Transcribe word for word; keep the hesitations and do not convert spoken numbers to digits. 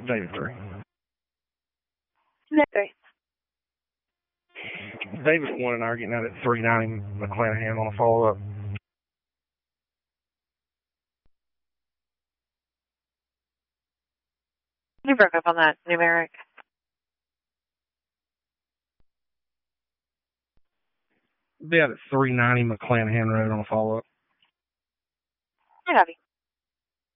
David three. Three. David one and I are getting out at three ninety McClanahan on a follow-up. You broke up on that numeric. Be out at three ninety McClanahan Road on a follow-up. I got you.